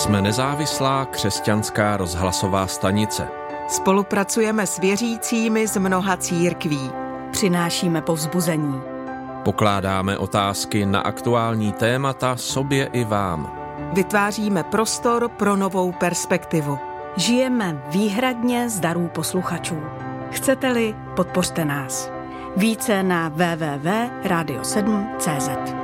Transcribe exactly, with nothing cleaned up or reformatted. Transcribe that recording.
Jsme nezávislá křesťanská rozhlasová stanice. Spolupracujeme s věřícími z mnoha církví. Přinášíme povzbuzení. Pokládáme otázky na aktuální témata sobě i vám. Vytváříme prostor pro novou perspektivu. Žijeme výhradně z darů posluchačů. Chcete-li, podpořte nás. Více na w w w tečka radio sedm tečka c z.